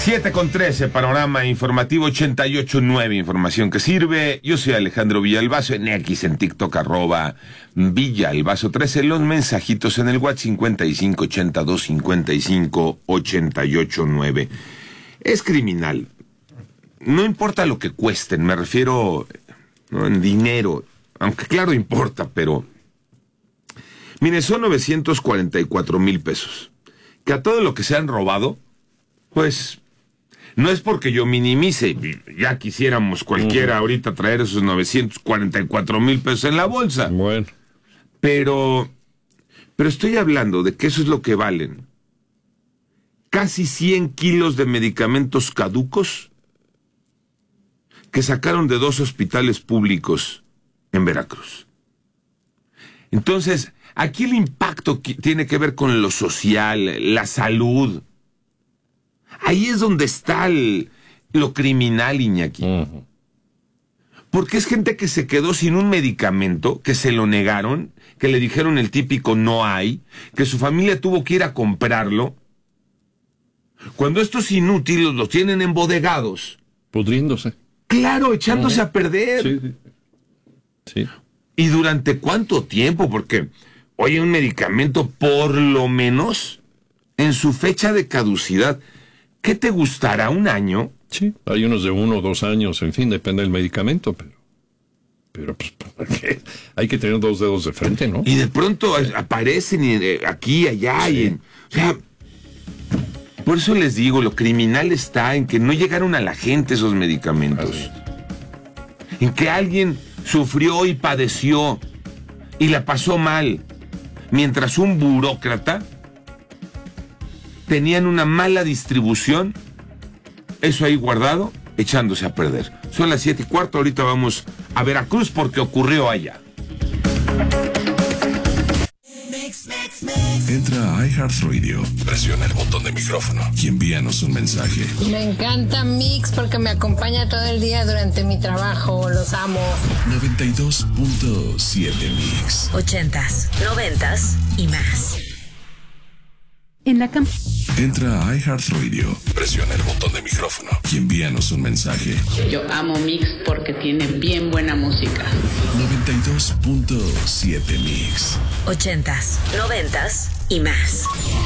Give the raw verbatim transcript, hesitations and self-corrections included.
siete con trece, panorama informativo ochenta y ocho punto nueve, información que sirve. Yo soy Alejandro Villalbazo, en X, en TikTok, arroba Villalbazo trece, los mensajitos en el WhatsApp cincuenta y cinco ochenta y dos cincuenta y cinco ochenta y ocho nueve. Es criminal. No importa lo que cuesten, me refiero, ¿no?, en dinero, aunque claro importa, pero... Mire, son novecientos cuarenta y cuatro mil pesos. Que a todo lo que se han robado, pues... No es porque yo minimice, ya quisiéramos cualquiera uh-huh. ahorita traer esos novecientos cuarenta y cuatro mil pesos en la bolsa. Bueno. Pero, pero estoy hablando de que eso es lo que valen. Casi cien kilos de medicamentos caducos que sacaron de dos hospitales públicos en Veracruz. Entonces, aquí el impacto tiene que ver con lo social, la salud. Ahí es donde está el, lo criminal, Iñaki. Uh-huh. Porque es gente que se quedó sin un medicamento, que se lo negaron, que le dijeron el típico no hay, que su familia tuvo que ir a comprarlo. Cuando estos inútiles los tienen embodegados. Pudriéndose. Claro, echándose uh-huh. a perder. Sí, sí. Sí. ¿Y durante cuánto tiempo? Porque, oye, un medicamento por lo menos en su fecha de caducidad... ¿Qué te gustará? ¿Un año? Sí, hay unos de uno o dos años, en fin, depende del medicamento, pero... Pero, pues, ¿qué? Hay que tener dos dedos de frente, ¿no? Y de pronto aparecen y, aquí, allá, sí. y... En, o sea, por eso les digo, lo criminal está en que no llegaron a la gente esos medicamentos. En que alguien sufrió y padeció y la pasó mal, mientras un burócrata... tenían una mala distribución, eso ahí guardado, echándose a perder. Son las siete y cuarto, ahorita vamos a Veracruz porque ocurrió allá. Entra a iHeartRadio, presiona el botón de micrófono y envíanos un mensaje. Me encanta Mix porque me acompaña todo el día durante mi trabajo, los amo. noventa y dos punto siete Mix. Ochentas, noventas y más. En la cam- Entra a iHeartRadio, presiona el botón de micrófono y envíanos un mensaje. Yo amo Mix porque tiene bien buena música. noventa y dos punto siete Mix. Ochentas, noventas y más.